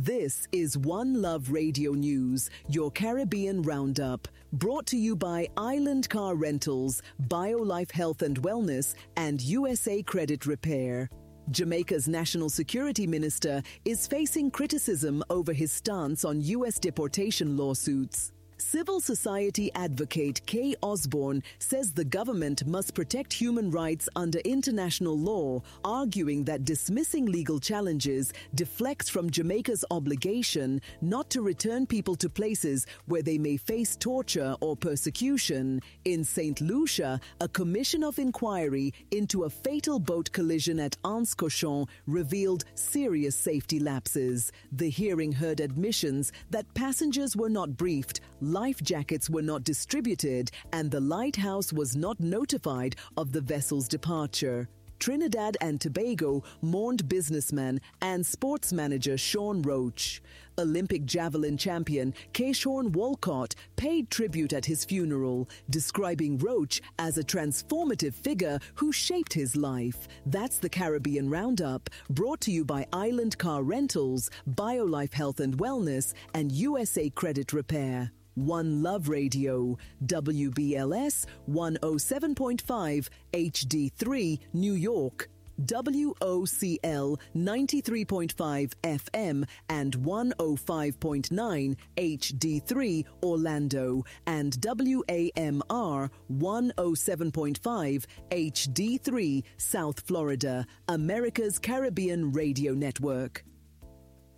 This is One Love Radio News, your Caribbean roundup, brought to you by Island Car Rentals, BioLife Health and Wellness, and USA Credit Repair. Jamaica's National Security Minister is facing criticism over his stance on U.S. deportation lawsuits. Civil society advocate Kay Osborne says the government must protect human rights under international law, arguing that dismissing legal challenges deflects from Jamaica's obligation not to return people to places where they may face torture or persecution. In St. Lucia, a commission of inquiry into a fatal boat collision at Anse Cochon revealed serious safety lapses. The hearing heard admissions that passengers were not briefed, life jackets were not distributed, and the lighthouse was not notified of the vessel's departure. Trinidad and Tobago mourned businessman and sports manager Sean Roach. Olympic javelin champion Keishorn Walcott paid tribute at his funeral, describing Roach as a transformative figure who shaped his life. That's the Caribbean Roundup, brought to you by Island Car Rentals, BioLife Health and Wellness, and USA Credit Repair. One Love Radio, WBLS 107.5 HD3, New York, WOCL 93.5 FM and 105.9 HD3, Orlando, and WAMR 107.5 HD3, South Florida, America's Caribbean Radio Network.